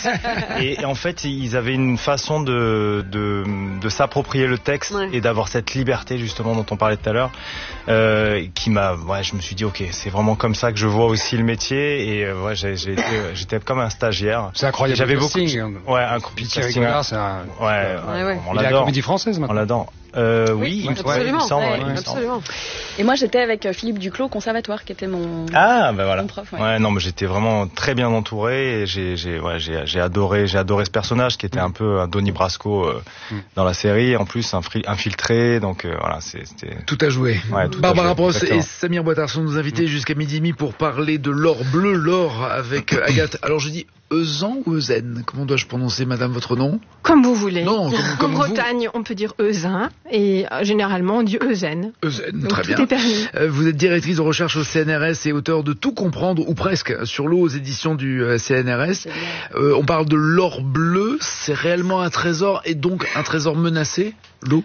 Et en fait, ils avaient une façon de s'approprier le texte et d'avoir cette liberté justement dont on parlait tout à l'heure, je me suis dit ok, c'est vraiment comme ça que je vois aussi le métier. Et j'étais comme un stagiaire. C'est incroyable. J'avais beaucoup. Un Thierry Gaudard, c'est un. On l'adore. La comédie française maintenant. On l'adore. Oui, absolument. Et moi, j'étais avec Philippe Duclos au conservatoire, qui était mon prof. Non, mais j'étais vraiment très bien entouré. Et j'ai adoré ce personnage qui était un peu un Donnie Brasco dans la série. En plus, infiltré. Donc voilà, c'était. Tout à jouer. Barbara Prost et Samir Boitard sont nos invités jusqu'à midi et demi pour parler de l'or bleu, l'or avec Agathe. Alors je dis Eusen ou Eusen? Comment dois-je prononcer, madame, votre nom? Comme vous voulez. Non, comme en Bretagne, on peut dire Eusen et généralement on dit Eusen. Eusen, très bien. Tout est permis. Vous êtes directrice de recherche au CNRS et auteur de Tout comprendre, ou presque, sur l'eau aux éditions du CNRS. On parle de l'or bleu, c'est réellement un trésor et donc un trésor menacé, l'eau?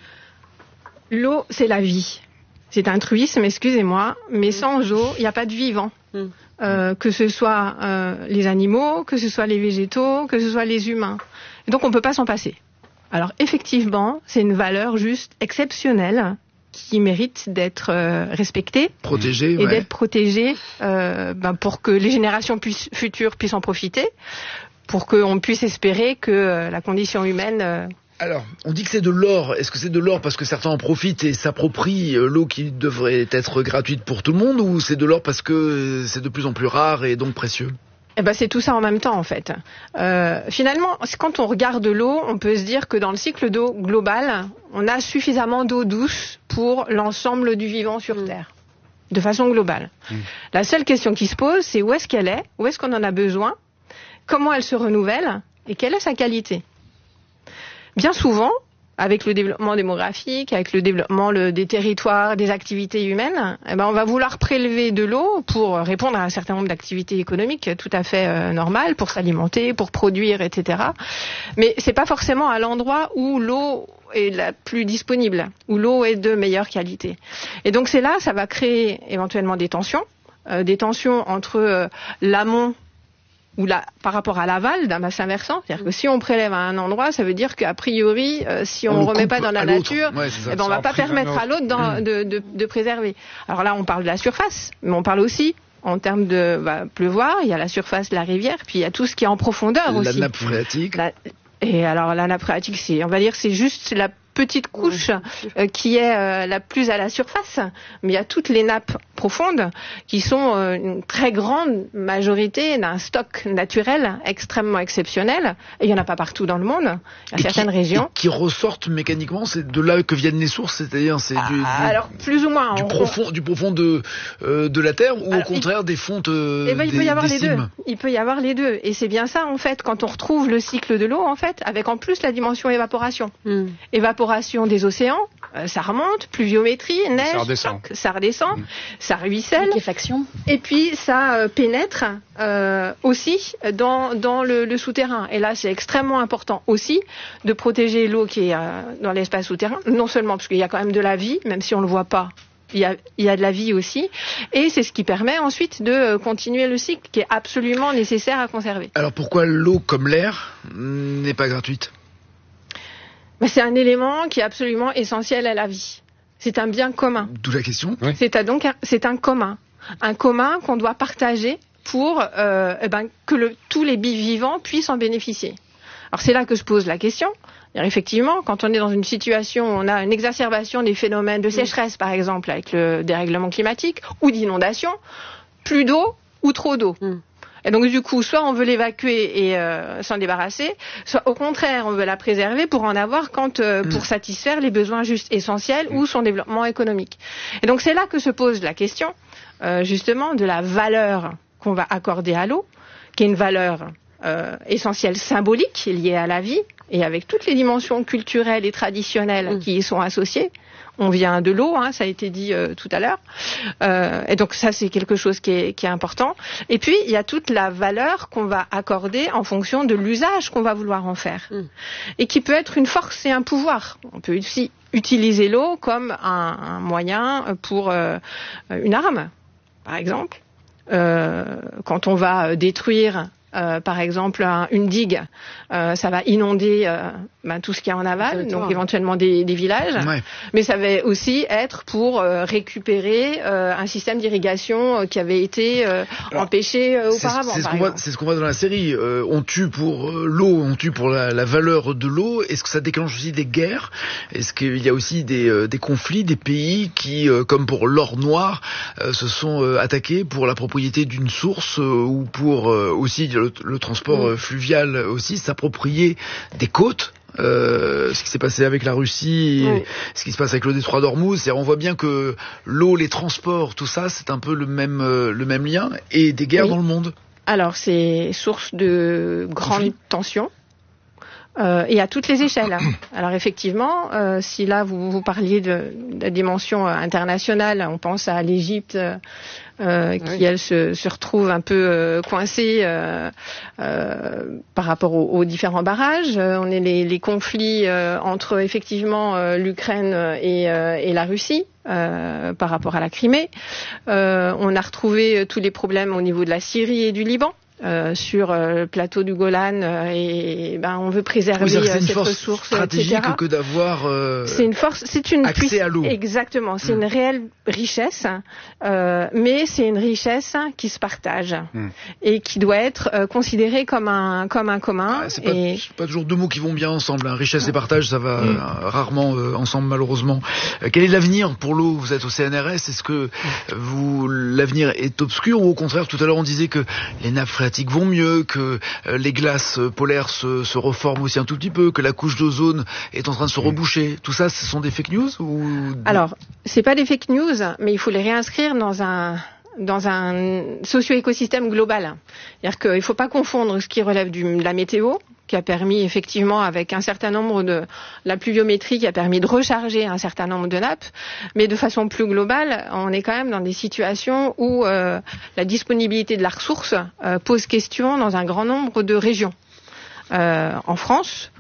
L'eau, c'est la vie. C'est un truisme, excusez-moi, mais sans eau, il n'y a pas de vivant. Que ce soit les animaux, que ce soit les végétaux, que ce soit les humains. Et donc on ne peut pas s'en passer. Alors effectivement, c'est une valeur juste exceptionnelle qui mérite d'être respectée, protégée, et d'être protégée pour que les générations futures puissent en profiter, pour qu'on puisse espérer que la condition humaine... Alors, on dit que c'est de l'or. Est-ce que c'est de l'or parce que certains en profitent et s'approprient l'eau qui devrait être gratuite pour tout le monde, ou c'est de l'or parce que c'est de plus en plus rare et donc précieux? C'est tout ça en même temps, en fait. Finalement, quand on regarde l'eau, on peut se dire que dans le cycle d'eau global, on a suffisamment d'eau douce pour l'ensemble du vivant sur Terre, de façon globale. La seule question qui se pose, c'est où est-ce qu'elle est, où est-ce qu'on en a besoin, comment elle se renouvelle et quelle est sa qualité. Bien souvent, avec le développement démographique, avec le développement des territoires, des activités humaines, on va vouloir prélever de l'eau pour répondre à un certain nombre d'activités économiques tout à fait normales, pour s'alimenter, pour produire, etc. Mais c'est pas forcément à l'endroit où l'eau est la plus disponible, où l'eau est de meilleure qualité. Et donc c'est là, ça va créer éventuellement des tensions entre l'amont ou par rapport à l'aval d'un bassin versant. C'est-à-dire que si on prélève à un endroit, ça veut dire qu'a priori, si on ne remet pas dans la nature, on va pas permettre à l'autre de préserver. Alors là, on parle de la surface, mais on parle aussi, en termes de pleuvoir, il y a la surface de la rivière, puis il y a tout ce qui est en profondeur aussi. La nappe phréatique. Et alors la nappe phréatique, c'est juste la petite couche qui est la plus à la surface, mais il y a toutes les nappes profondes qui sont une très grande majorité d'un stock naturel extrêmement exceptionnel, et il n'y en a pas partout dans le monde. Il y a certaines régions qui ressortent mécaniquement. C'est de là que viennent les sources, c'est-à-dire alors plus ou moins du profond de la terre, ou au contraire des fontes il peut y avoir les deux. Il peut y avoir les deux, et c'est bien ça en fait quand on retrouve le cycle de l'eau en fait, avec en plus la dimension évaporation. Évaporation des océans, ça remonte, pluviométrie, neige, ça redescend, ça ruisselle, liquéfaction, et puis ça pénètre aussi dans le souterrain. Et là, c'est extrêmement important aussi de protéger l'eau qui est dans l'espace souterrain, non seulement parce qu'il y a quand même de la vie, même si on le voit pas. Il y a de la vie aussi, et c'est ce qui permet ensuite de continuer le cycle qui est absolument nécessaire à conserver. Alors pourquoi l'eau, comme l'air, n'est pas gratuite ? C'est un élément qui est absolument essentiel à la vie. C'est un bien commun. D'où la question. Oui. C'est un commun qu'on doit partager pour que tous les vivants puissent en bénéficier. Alors c'est là que se pose la question. Effectivement, quand on est dans une situation où on a une exacerbation des phénomènes de sécheresse, par exemple, avec le dérèglement climatique, ou d'inondation, plus d'eau ou trop d'eau. Et donc du coup, soit on veut l'évacuer et s'en débarrasser, soit au contraire, on veut la préserver pour en avoir pour satisfaire les besoins juste essentiels ou son développement économique. Et donc c'est là que se pose la question, justement, de la valeur qu'on va accorder à l'eau, qui est une valeur essentielle symbolique liée à la vie, et avec toutes les dimensions culturelles et traditionnelles qui y sont associées. On vient de l'eau, ça a été dit tout à l'heure. Et donc ça, c'est quelque chose qui est important. Et puis, il y a toute la valeur qu'on va accorder en fonction de l'usage qu'on va vouloir en faire. Et qui peut être une force et un pouvoir. On peut aussi utiliser l'eau comme un moyen pour une arme, par exemple. Quand on va détruire par exemple une digue, ça va inonder tout ce qu'il y a en aval, donc éventuellement des villages, mais ça va aussi être pour récupérer un système d'irrigation qui avait été empêché auparavant. C'est ce qu'on voit dans la série. On tue pour l'eau, on tue pour la valeur de l'eau. Est-ce que ça déclenche aussi des guerres? Est-ce qu'il y a aussi des conflits, des pays qui, comme pour l'or noir, se sont attaqués pour la propriété d'une source ou pour aussi le transport fluvial aussi, s'approprier des côtes? Ce qui s'est passé avec la Russie, ce qui se passe avec le détroit d'Ormuz, on voit bien que l'eau, les transports, tout ça, c'est un peu le même lien, et des guerres dans le monde. Alors, c'est source de grandes tensions. Et à toutes les échelles. Alors effectivement, si là vous parliez de la dimension internationale, on pense à l'Égypte qui elle se retrouve un peu coincée par rapport aux différents barrages. On est les conflits entre effectivement l'Ukraine et la Russie. Par rapport à la Crimée. On a retrouvé tous les problèmes au niveau de la Syrie et du Liban. Sur le plateau du Golan, on veut préserver cette ressource stratégique etc. que d'avoir accès à l'eau. Exactement, c'est une réelle richesse, mais c'est une richesse qui se partage et qui doit être considérée comme un commun. C'est pas toujours deux mots qui vont bien ensemble. Richesse et partage, ça va rarement ensemble malheureusement. Quel est l'avenir pour l'eau? Vous êtes au CNRS, est-ce que l'avenir est obscur ou au contraire, tout à l'heure on disait que les nappes phréatiques vont mieux, que les glaces polaires se reforment aussi un tout petit peu, que la couche d'ozone est en train de se reboucher. Tout ça, ce sont des fake news ou... Alors, c'est pas des fake news, mais il faut les réinscrire dans un socio-écosystème global. C'est-à-dire qu'il ne faut pas confondre ce qui relève de la météo, qui a permis effectivement, avec un certain nombre de la pluviométrie, qui a permis de recharger un certain nombre de nappes, mais de façon plus globale, on est quand même dans des situations où la disponibilité de la ressource pose question dans un grand nombre de régions. En France,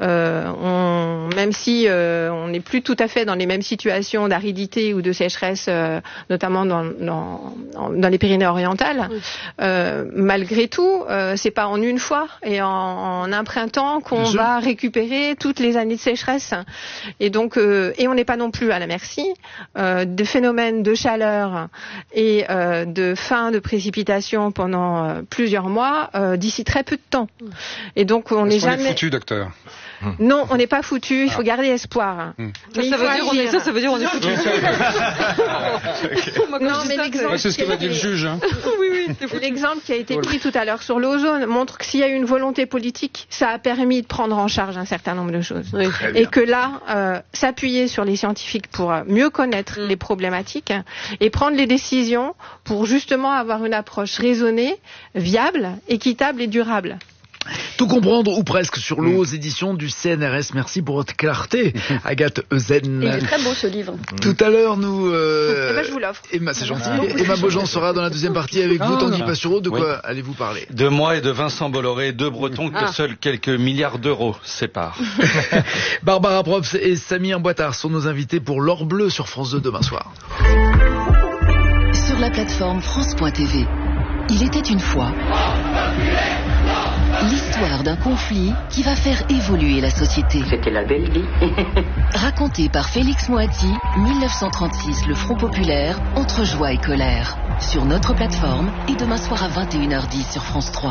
même si on n'est plus tout à fait dans les mêmes situations d'aridité ou de sécheresse, notamment dans les Pyrénées-Orientales, malgré tout, c'est pas en une fois et en un printemps qu'on va récupérer toutes les années de sécheresse. Et donc, et on n'est pas non plus à la merci de phénomènes de chaleur et de fin de précipitation pendant plusieurs mois d'ici très peu de temps. Et donc, on n'est jamais foutu, docteur. Non, on n'est pas foutu, il faut garder espoir. Ça veut dire on est foutu. Non, mais l'exemple, c'est ce que va dire le juge. Oui, l'exemple qui a été pris tout à l'heure sur l'ozone montre que s'il y a eu une volonté politique, ça a permis de prendre en charge un certain nombre de choses. Oui. Et que là, s'appuyer sur les scientifiques pour mieux connaître les problématiques et prendre les décisions pour justement avoir une approche raisonnée, viable, équitable et durable. Tout comprendre ou presque sur l'eau aux éditions du CNRS. Merci pour votre clarté, Agathe Eusen. Il est très beau ce livre. Tout à l'heure, nous... je vous l'offre. Emma, c'est gentil. Emma Beaujean sera dans la deuxième partie avec vous, Tanguy Passureau. De quoi allez-vous parler? De moi et de Vincent Bolloré, deux Bretons que seuls quelques milliards d'euros séparent. Barbara Props et Samir Boitard sont nos invités pour l'Or Bleu sur France 2 demain soir. Sur la plateforme France.tv, il était une fois... l'histoire d'un conflit qui va faire évoluer la société. C'était la belle vie. Raconté par Félix Moati, 1936, le Front Populaire, entre joie et colère. Sur notre plateforme et demain soir à 21h10 sur France 3.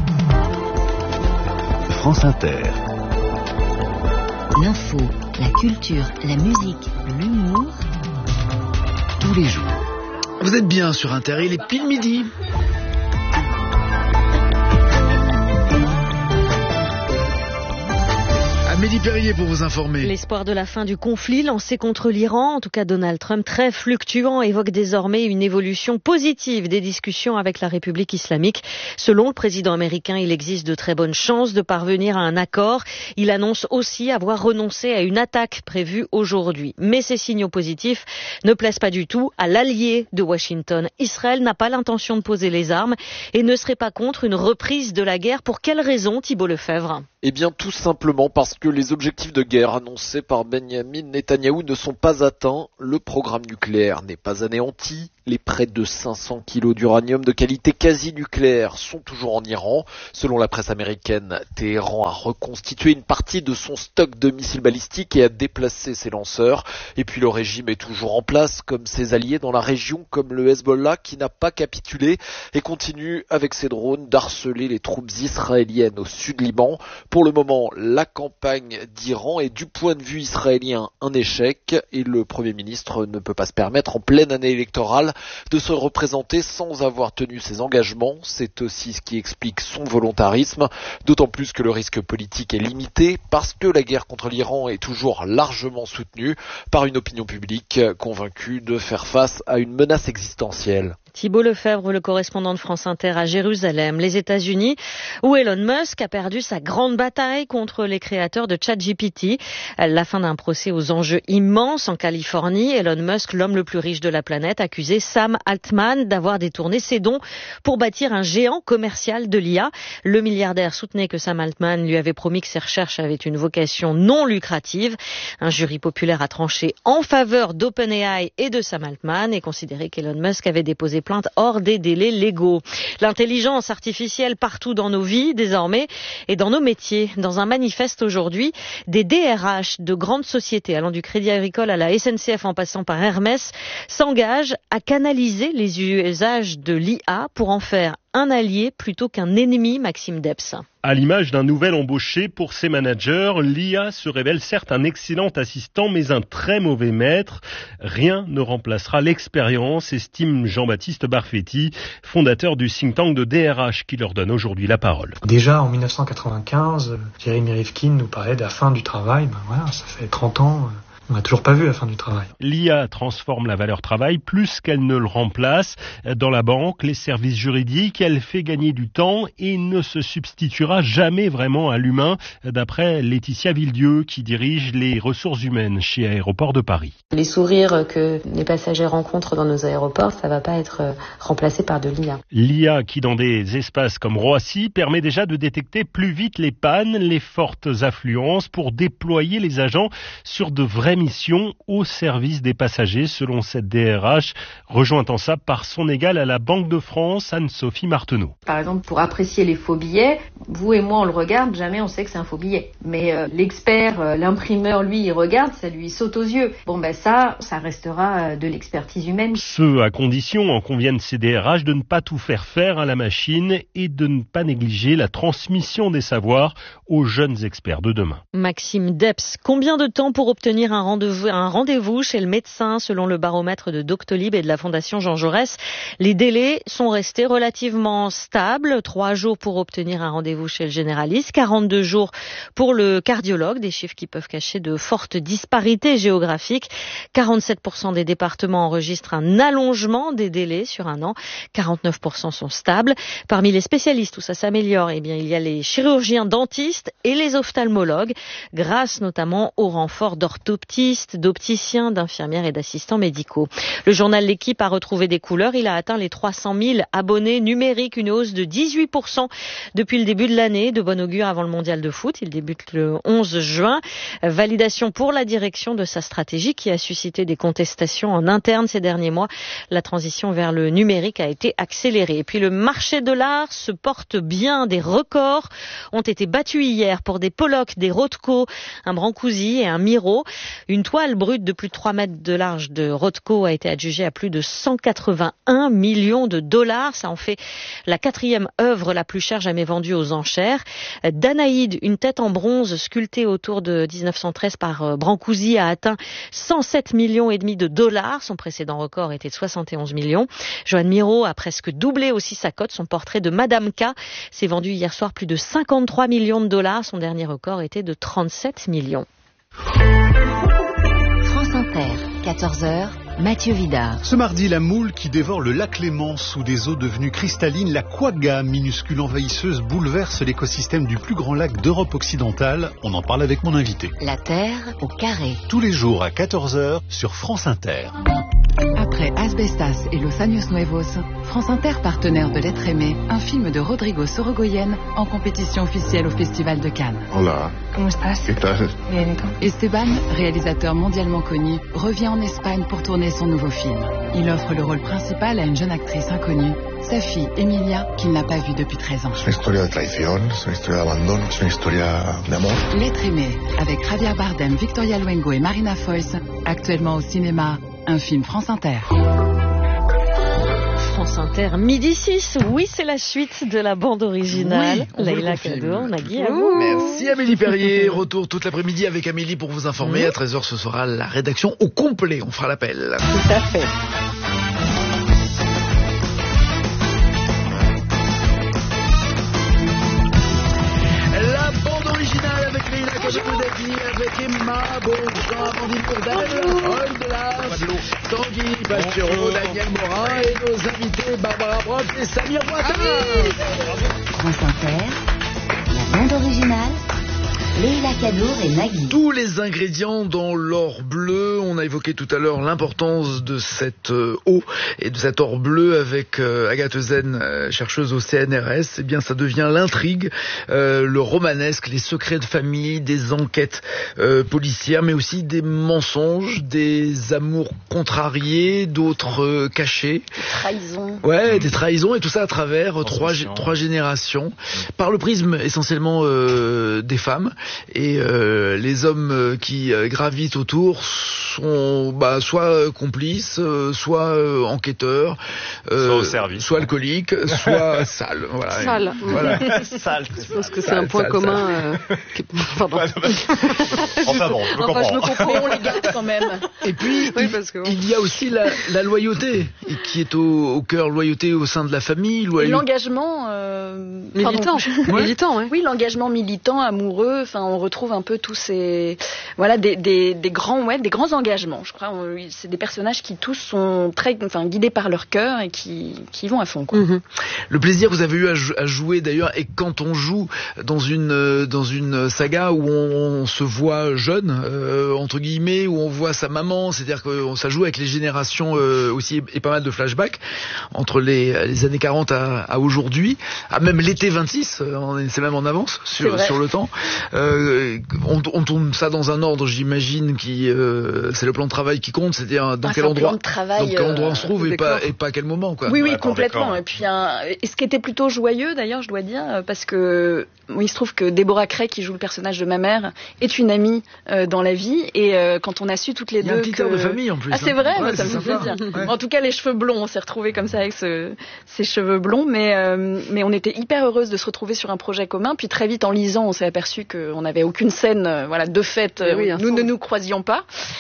France Inter. L'info, la culture, la musique, l'humour. Tous les jours. Vous êtes bien sur Inter, il est pile midi. Amélie Perrier pour vous informer. L'espoir de la fin du conflit lancé contre l'Iran, en tout cas Donald Trump, très fluctuant, évoque désormais une évolution positive des discussions avec la République islamique. Selon le président américain, il existe de très bonnes chances de parvenir à un accord. Il annonce aussi avoir renoncé à une attaque prévue aujourd'hui. Mais ces signaux positifs ne plaisent pas du tout à l'allié de Washington. Israël n'a pas l'intention de poser les armes et ne serait pas contre une reprise de la guerre. Pour quelle raison, Thibault Lefebvre ? Eh bien, tout simplement parce que les objectifs de guerre annoncés par Benyamin Netanyahou ne sont pas atteints, le programme nucléaire n'est pas anéanti Les près de 500 kilos d'uranium de qualité quasi nucléaire sont toujours en Iran. Selon la presse américaine, Téhéran a reconstitué une partie de son stock de missiles balistiques et a déplacé ses lanceurs. Et puis le régime est toujours en place, comme ses alliés dans la région, comme le Hezbollah qui n'a pas capitulé et continue avec ses drones d'harceler les troupes israéliennes au sud Liban. Pour le moment, la campagne d'Iran est du point de vue israélien un échec et le Premier ministre ne peut pas se permettre en pleine année électorale de se représenter sans avoir tenu ses engagements. C'est aussi ce qui explique son volontarisme, d'autant plus que le risque politique est limité parce que la guerre contre l'Iran est toujours largement soutenue par une opinion publique convaincue de faire face à une menace existentielle. Thibault Lefebvre, le correspondant de France Inter à Jérusalem, les États-Unis, où Elon Musk a perdu sa grande bataille contre les créateurs de ChatGPT. La fin d'un procès aux enjeux immenses en Californie. Elon Musk, l'homme le plus riche de la planète, accusait Sam Altman d'avoir détourné ses dons pour bâtir un géant commercial de l'IA. Le milliardaire soutenait que Sam Altman lui avait promis que ses recherches avaient une vocation non lucrative. Un jury populaire a tranché en faveur d'OpenAI et de Sam Altman et considéré qu'Elon Musk avait déposé plainte hors des délais légaux. L'intelligence artificielle partout dans nos vies désormais et dans nos métiers. Dans un manifeste aujourd'hui, des DRH de grandes sociétés allant du Crédit Agricole à la SNCF en passant par Hermès s'engagent à canaliser les usages de l'IA pour en faire un allié plutôt qu'un ennemi, Maxime Debs. À l'image d'un nouvel embauché pour ses managers, l'IA se révèle certes un excellent assistant, mais un très mauvais maître. Rien ne remplacera l'expérience, estime Jean-Baptiste Barfetti, fondateur du think tank de DRH, qui leur donne aujourd'hui la parole. Déjà en 1995, Jeremy Rifkin nous parlait de la fin du travail. Voilà, ça fait 30 ans. On n'a toujours pas vu la fin du travail. L'IA transforme la valeur travail plus qu'elle ne le remplace. Dans la banque, les services juridiques, elle fait gagner du temps et ne se substituera jamais vraiment à l'humain, d'après Laetitia Villedieu, qui dirige les ressources humaines chez Aéroports de Paris. Les sourires que les passagers rencontrent dans nos aéroports, ça ne va pas être remplacé par de l'IA. L'IA qui, dans des espaces comme Roissy, permet déjà de détecter plus vite les pannes, les fortes affluences pour déployer les agents sur de vraies mission au service des passagers, selon cette DRH, rejointe en ça par son égale à la Banque de France, Anne-Sophie Marteneau. Par exemple, pour apprécier les faux billets, vous et moi on le regarde, jamais on sait que c'est un faux billet. Mais l'expert, l'imprimeur, lui, il regarde, ça lui saute aux yeux. Bon ça restera de l'expertise humaine. Ce à condition, en conviennent ces DRH, de ne pas tout faire faire à la machine et de ne pas négliger la transmission des savoirs aux jeunes experts de demain. Maxime Debs, combien de temps pour obtenir un rendez-vous chez le médecin selon le baromètre de Doctolib et de la Fondation Jean Jaurès? Les délais sont restés relativement stables. 3 jours pour obtenir un rendez-vous chez le généraliste, 42 jours pour le cardiologue, des chiffres qui peuvent cacher de fortes disparités géographiques. 47% des départements enregistrent un allongement des délais sur un an. 49% sont stables. Parmi les spécialistes où ça s'améliore, il y a les chirurgiens dentistes et les ophtalmologues, grâce notamment au renfort d'orthoptistes, d'opticiens, d'infirmières et d'assistants médicaux. Le journal L'Équipe a retrouvé des couleurs. Il a atteint les 300 000 abonnés numériques, une hausse de 18% depuis le début de l'année. De bon augure avant le mondial de foot. Il débute le 11 juin. Validation pour la direction de sa stratégie qui a suscité des contestations en interne ces derniers mois. La transition vers le numérique a été accélérée. Et puis le marché de l'art se porte bien. Des records ont été battus hier pour des Pollock, des Rothko, un Brancusi et un Miro. Une toile brute de plus de 3 mètres de large de Rothko a été adjugée à plus de 181 millions de dollars. Ça en fait la 4e œuvre la plus chère jamais vendue aux enchères. Danaïde, une tête en bronze sculptée autour de 1913 par Brancusi, a atteint 107 millions et demi de dollars. Son précédent record était de 71 millions. Joan Miro a presque doublé aussi sa cote. Son portrait de Madame K s'est vendu hier soir plus de 53 millions de dollars. Son dernier record était de 37 millions. France Inter, 14h, Mathieu Vidard. Ce mardi, la moule qui dévore le lac Léman sous des eaux devenues cristallines, la quagga, minuscule envahisseuse, bouleverse l'écosystème du plus grand lac d'Europe occidentale. On en parle avec mon invité. La Terre au carré. Tous les jours à 14h sur France Inter. Après Après Asbestas et Los Años Nuevos, France Inter, partenaire de L'être aimé, un film de Rodrigo Sorogoyen en compétition officielle au Festival de Cannes. Hola. ¿Cómo estás? ¿Qué tal? Bien, ¿y tú? Esteban, réalisateur mondialement connu, revient en Espagne pour tourner son nouveau film. Il offre le rôle principal à une jeune actrice inconnue, sa fille Emilia, qu'il n'a pas vue depuis 13 ans. Es una historia de traición, es una historia de abandono, es una historia de amor. L'être aimé, avec Javier Bardem, Victoria Luengo et Marina Foïs, actuellement au cinéma, un film France Inter. France Inter, midi 6, oui, c'est la suite de la bande originale. Oui, Leïla Kadour, Nagui, à vous. Merci Amélie Perrier. Retour toute l'après-midi avec Amélie pour vous informer. À 13h, ce sera la rédaction au complet. On fera l'appel. Tout à fait. La bande originale avec Leïla Kadour, avec Emma Bonjean, Amandine Bourdel, Paul Delas, Tanguy Pachereau, Daniel Morin et nos invités Barbara Brock et Samir Ouattara. France Inter, la bande originale, Leïla Kadour et Nagui. Tous les ingrédients dans l'or bleu. On a évoqué tout à l'heure l'importance de cette eau et de cet or bleu avec Agathe Zen, chercheuse au CNRS. Eh bien, ça devient l'intrigue, le romanesque, les secrets de famille, des enquêtes policières, mais aussi des mensonges, des amours contrariés, d'autres cachés. Des trahisons. Ouais, des trahisons et tout ça à travers trois générations, par le prisme essentiellement des femmes. Et les hommes qui gravitent autour sont soit complices, soit enquêteurs, soit au service, soit alcooliques, soit sales. Voilà. Sales. Voilà. Sales. Je pense que c'est un point commun. Pardon. Enfin bon, je me comprends. Mais on les garde quand même. Et puis, oui, parce que il y a aussi la loyauté, qui est au cœur, loyauté au sein de la famille. Et l'engagement militant. Militant, ouais. Oui, l'engagement militant, amoureux. Enfin, on retrouve un peu tous ces, voilà, des grands engagements. Je crois, c'est des personnages qui tous sont guidés par leur cœur et qui vont à fond, quoi. Mm-hmm. Le plaisir que vous avez eu à jouer d'ailleurs, et quand on joue dans une saga où on se voit jeune, entre guillemets, où on voit sa maman, c'est-à-dire que ça joue avec les générations aussi, et pas mal de flashbacks entre les années 40 à aujourd'hui, à même l'été 26, c'est même en avance sur le temps. On tourne ça dans un ordre, j'imagine, c'est le plan de travail qui compte, c'est-à-dire dans quel endroit on se trouve et pas à quel moment, quoi. Oui, complètement. Et puis et ce qui était plutôt joyeux d'ailleurs, je dois dire, parce que il se trouve que Deborah Cray, qui joue le personnage de ma mère, est une amie dans la vie, et quand on a su toutes les deux, il y a un petit air de famille en plus. Ah, c'est vrai, ça me fait plaisir. Ouais. En tout cas, les cheveux blonds, on s'est retrouvés comme ça avec ces cheveux blonds, mais on était hyper heureuses de se retrouver sur un projet commun. Puis très vite, en lisant, on s'est aperçu qu'on n'avait aucune scène, de fait, nous ne nous croisions pas.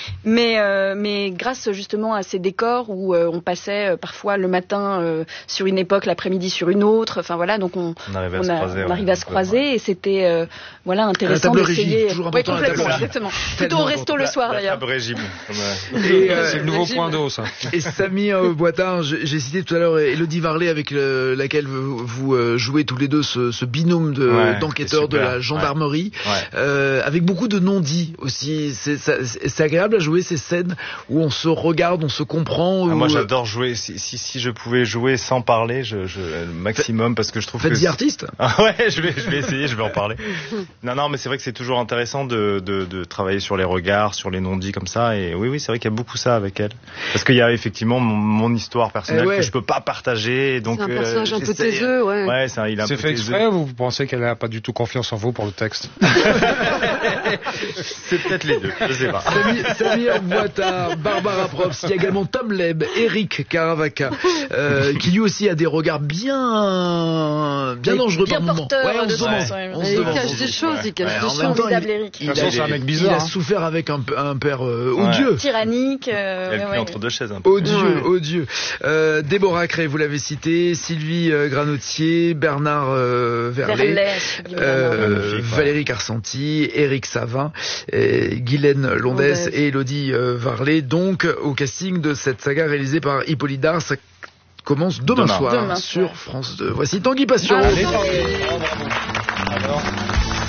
Mais grâce justement à ces décors où on passait parfois le matin sur une époque, l'après-midi sur une autre. Enfin voilà, donc on arrive à se croiser. Et c'était intéressant d'essayer. Complètement, exactement. Plutôt au resto le soir d'ailleurs. Régime. C'est le nouveau point d'eau, ça. Et Samir Boitard, j'ai cité tout à l'heure Élodie Varlet, avec laquelle vous jouez tous les deux ce binôme d'enquêteurs de la gendarmerie, avec beaucoup de non-dits aussi. C'est agréable à jouer ces scènes où on se regarde, on se comprend. Moi j'adore jouer. Si je pouvais jouer sans parler, le maximum, parce que je trouve que... Faites-y artiste. Ouais, je vais essayer, je vais en parler. Non, mais c'est vrai que c'est toujours intéressant de travailler sur les regards, sur les non-dits comme ça. Et oui, c'est vrai qu'il y a beaucoup ça avec elle. Parce qu'il y a effectivement mon histoire personnelle que je peux pas partager. Donc, c'est un personnage un peu taiseux, ouais. C'est fait exprès, ou vous pensez qu'elle n'a pas du tout confiance en vous pour le texte? C'est peut-être les deux, je sais pas. Samir Boitard, Barbara Props, il y a également Tom Leb, Eric Caravaca, qui lui aussi a des regards bien dangereux par moment. Il cache des choses, Il un mec bizarre. Il a souffert avec un père odieux. Tyrannique. Elle pris entre deux chaises un peu. Odieux. Déborah Cray, vous l'avez cité, Sylvie Granotier, Bernard Verlet, Valérie Carsanti, Éric Savin, Guylaine Londès et Élodie Varlet, donc au casting de cette saga réalisée par Hippolyte Dard. Ça commence demain soir sur France 2. Voici Tanguy Passion. Allez,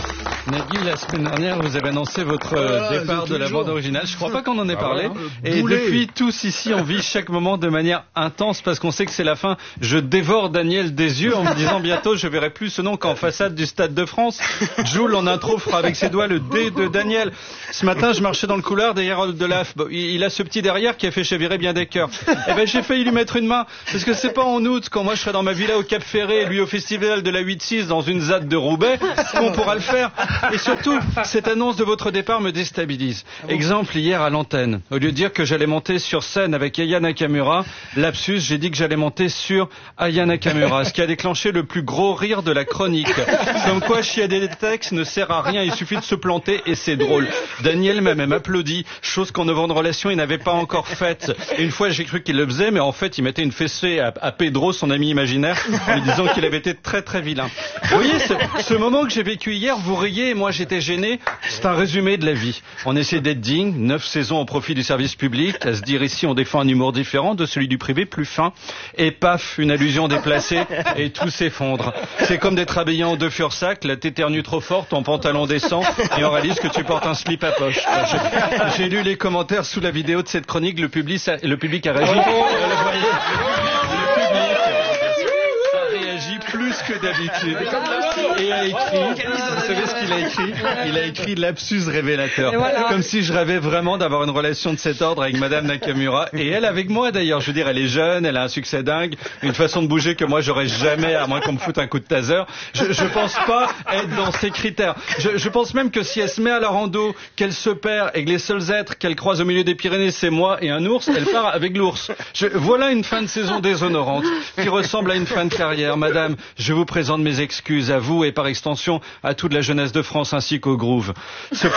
Nagui, la semaine dernière, vous avez annoncé votre départ de la bande originale. Je crois pas qu'on en ait parlé. Et depuis, tous ici, on vit chaque moment de manière intense parce qu'on sait que c'est la fin. Je dévore Daniel des yeux en me disant bientôt, je verrai plus ce nom qu'en façade du Stade de France. Jules, en intro, fera avec ses doigts le D de Daniel. Ce matin, je marchais dans le couloir derrière Oldelaf. Bon, il a ce petit derrière qui a fait chavirer bien des cœurs. Eh ben, j'ai failli lui mettre une main parce que c'est pas en août, quand moi je serai dans ma villa au Cap Ferré et lui au festival de la 8-6 dans une ZAD de Roubaix, qu'on pourra le faire. Et surtout, cette annonce de votre départ me déstabilise. Exemple, hier à l'antenne, au lieu de dire que j'allais monter sur scène avec Aya Nakamura, lapsus, j'ai dit que j'allais monter sur Aya Nakamura, ce qui a déclenché le plus gros rire de la chronique. Comme quoi, chiader des textes ne sert à rien, il suffit de se planter et c'est drôle. Daniel même m'applaudit, chose qu'en 9 ans de relation, il n'avait pas encore faite. Et une fois, j'ai cru qu'il le faisait, mais en fait, il mettait une fessée à Pedro, son ami imaginaire, en lui disant qu'il avait été très très vilain. Vous voyez, ce moment que j'ai vécu hier, vous riez, et moi j'étais gêné, c'est un résumé de la vie. On essaie d'être digne, 9 saisons au profit du service public, à se dire ici on défend un humour différent de celui du privé, plus fin, et paf, une allusion déplacée, et tout s'effondre. C'est comme d'être habillé en 2 Fursac, la t'éternue trop forte, ton pantalon descend, et on réalise que tu portes un slip à poche. J'ai lu les commentaires sous la vidéo de cette chronique, le public a réagi. Plus que d'habitude. Et a écrit, vous savez ce qu'il a écrit? Il a écrit lapsus révélateur. Voilà. Comme si je rêvais vraiment d'avoir une relation de cet ordre avec Madame Nakamura. Et elle avec moi d'ailleurs. Je veux dire, elle est jeune, elle a un succès dingue, une façon de bouger que moi j'aurais jamais, à moins qu'on me foute un coup de taser. Je pense pas être dans ces critères. Je pense même que si elle se met à la rando, qu'elle se perd et que les seuls êtres qu'elle croise au milieu des Pyrénées c'est moi et un ours, elle part avec l'ours. Voilà une fin de saison déshonorante qui ressemble à une fin de carrière. Madame, je vous présente mes excuses à vous et par extension à toute la jeunesse de France ainsi qu'au Groove. Ce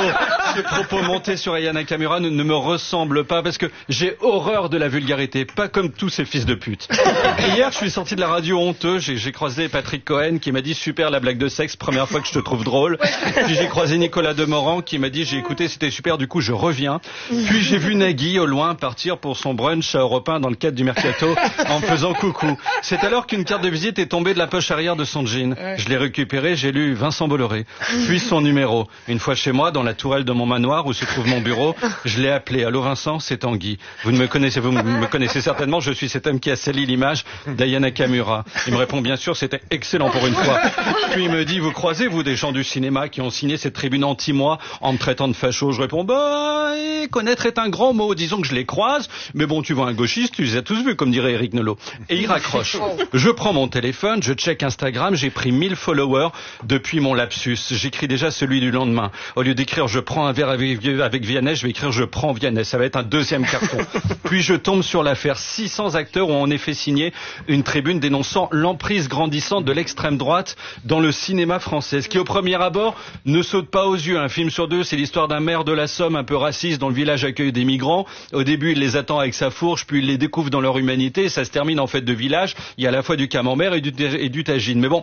propos monté sur Aya Nakamura ne me ressemble pas parce que j'ai horreur de la vulgarité, pas comme tous ces fils de pute. Et hier, je suis sorti de la radio honteux, j'ai croisé Patrick Cohen qui m'a dit super la blague de sexe, première fois que je te trouve drôle. Puis j'ai croisé Nicolas Demorand qui m'a dit j'ai écouté, c'était super, du coup je reviens. Puis j'ai vu Nagui au loin partir pour son brunch à Europe 1 dans le cadre du Mercato en me faisant coucou. C'est alors qu'une carte de visite est tombée de la poche arrière de son jean. Je l'ai récupéré, j'ai lu Vincent Bolloré, puis son numéro. Une fois chez moi, dans la tourelle de mon manoir où se trouve mon bureau, je l'ai appelé. Allô Vincent, c'est Tanguy. Vous me connaissez certainement, je suis cet homme qui a sali l'image d'Aya Nakamura. Il me répond bien sûr, c'était excellent pour une fois. Puis il me dit, vous croisez vous des gens du cinéma qui ont signé cette tribune anti-moi en me traitant de facho? Je réponds, connaître est un grand mot, disons que je les croise, mais bon, tu vois un gauchiste, tu les as tous vus, comme dirait Eric Nolot. Et il raccroche. Je prends mon téléphone, je check Instagram, j'ai pris 1000 followers depuis mon lapsus. J'écris déjà celui du lendemain. Au lieu d'écrire je prends un verre avec Vianney, je vais écrire je prends Vianney. Ça va être un 2e carton. Puis je tombe sur l'affaire. 600 acteurs ont en effet signé une tribune dénonçant l'emprise grandissante de l'extrême droite dans le cinéma français. Ce qui au premier abord ne saute pas aux yeux. Un film sur 2, c'est l'histoire d'un maire de la Somme un peu raciste dont le village accueille des migrants. Au début, il les attend avec sa fourche, puis il les découvre dans leur humanité. Ça se termine en fait de village. Il y a à la fois du camembert et du tagine. Mais bon,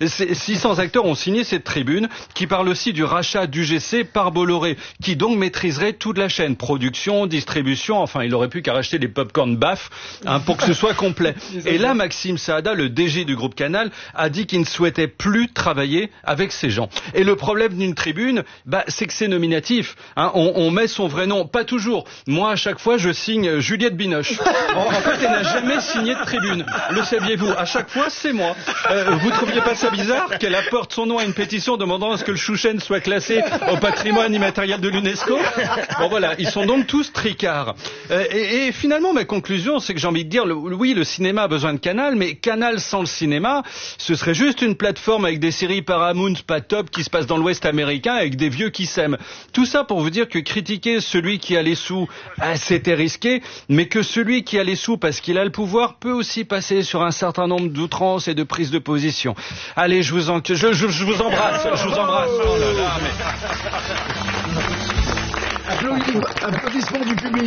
600 acteurs ont signé cette tribune qui parle aussi du rachat d'UGC par Bolloré, qui donc maîtriserait toute la chaîne, production, distribution, enfin il aurait plus qu'à racheter les pop-corn BAF pour que ce soit complet. Et là, Maxime Saada, le DG du groupe Canal, a dit qu'il ne souhaitait plus travailler avec ces gens. Et le problème d'une tribune, c'est que c'est nominatif. On met son vrai nom, pas toujours. Moi, à chaque fois, je signe Juliette Binoche. En fait, elle n'a jamais signé de tribune. Le saviez-vous? À chaque fois, c'est moi. Vous trouviez pas ça bizarre qu'elle apporte son nom à une pétition demandant à ce que le Chouchen soit classé au patrimoine immatériel de l'UNESCO? Bon voilà, ils sont donc tous tricards. Et finalement, ma conclusion, c'est que j'ai envie de dire, oui, le cinéma a besoin de Canal, mais Canal sans le cinéma, ce serait juste une plateforme avec des séries Paramount pas top qui se passent dans l'Ouest américain avec des vieux qui s'aiment. Tout ça pour vous dire que critiquer celui qui a les sous, c'était risqué, mais que celui qui a les sous parce qu'il a le pouvoir peut aussi passer sur un certain nombre d'outrances et de prises de position. Allez, je vous embrasse. Oh là là, mais... Applaudissements du public.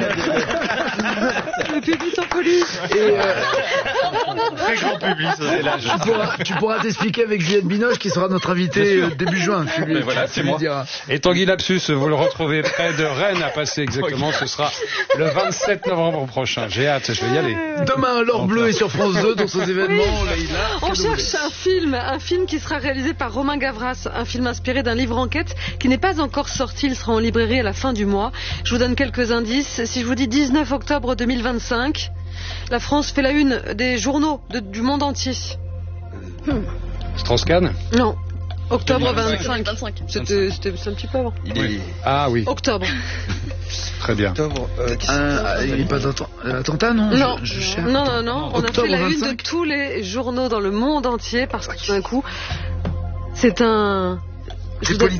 Le public en police. Très grand public, ça, c'est là. Tu pourras t'expliquer avec Juliette Binoche qui sera notre invitée début juin. Voilà, c'est moi. Et Tanguy Lapsus, vous le retrouvez près de Rennes à passer exactement. Ce sera le 27 novembre prochain. J'ai hâte, je vais y aller. Demain, l'or bleu est sur France 2 dans ces événements. On cherche un film qui sera réalisé par Romain Gavras, un film inspiré d'un livre enquête qui n'est pas encore sorti. Il sera en librairie à la fin du mois. Je vous donne quelques indices. Si je vous dis 19 octobre 2025, la France fait la une des journaux du monde entier. Strauss-Kahn ? Non. Octobre 25. C'était un petit peu avant. Ah oui. Octobre. Très bien. Il n'est pas attentat, non? Non. Non. On a fait la une de tous les journaux dans le monde entier parce que tout d'un coup, c'est un...